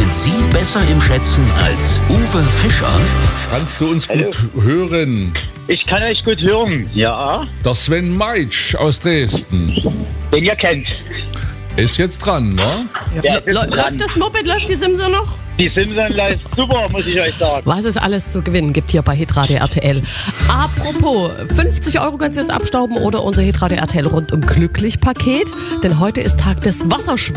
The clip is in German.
Sind Sie besser im Schätzen als Uwe Fischer? Kannst du uns gut hören? Ich kann euch gut hören, ja. Der Sven Meitsch aus Dresden Den ihr kennt. ist jetzt dran, ne? Der ist dran. Läuft das Moped, läuft die Simse noch? Die Simpson läuft super, muss ich euch sagen. Was es alles zu gewinnen gibt hier bei Hitradio RTL. Apropos, 50 € könnt ihr jetzt abstauben oder unser Hitradio RTL rundum glücklich Paket. Denn heute ist Tag des Wasserschweins.